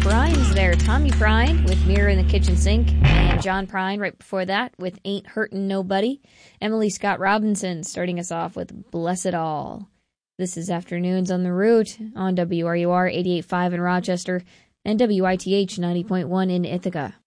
Prine's there. Tommy Prine with Mirror in the Kitchen Sink. And John Prine right before that with Ain't Hurtin' Nobody. Emily Scott Robinson starting us off with Bless It All. This is Afternoons on the Route on WRUR 88.5 in Rochester and WITH 90.1 in Ithaca.